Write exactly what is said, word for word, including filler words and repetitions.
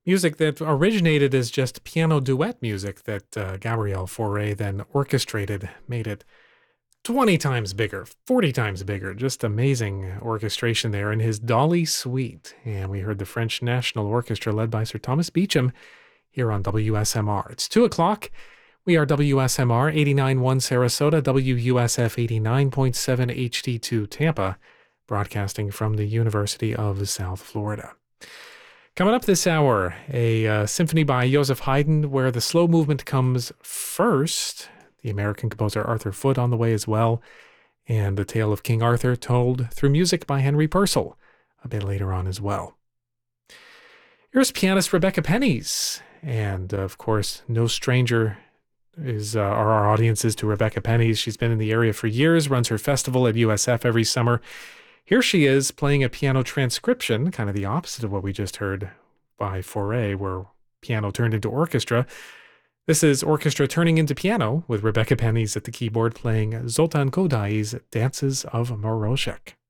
Music that originated as just piano duet music that uh, Gabriel Fauré then orchestrated, made it twenty times bigger, forty times bigger. Just amazing orchestration there in his Dolly Suite. And we heard the French National Orchestra led by Sir Thomas Beecham here on W S M R. It's two o'clock. We are W S M R eighty-nine point one Sarasota, W U S F eighty-nine point seven H D two Tampa, broadcasting from the University of South Florida. Coming up this hour, a uh, symphony by Joseph Haydn where the slow movement comes first. The American composer Arthur Foote on the way as well. And the tale of King Arthur told through music by Henry Purcell a bit later on as well. Here's pianist Rebecca Pennies. And of course, no stranger is uh, are our audiences to Rebecca Pennies. She's been in the area for years, runs her festival at U S F every summer. Here she is playing a piano transcription, kind of the opposite of what we just heard by Fauré, where piano turned into orchestra. This is orchestra turning into piano with Rebecca Pennies at the keyboard playing Zoltan Kodai's Dances of Moroshek.